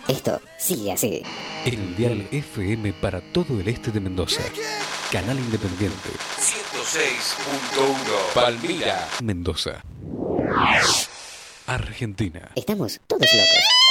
Esto sigue así. El dial FM para todo el este de Mendoza. Canal Independiente. 106.1 Palmira. Mendoza. Argentina. Estamos todos locos.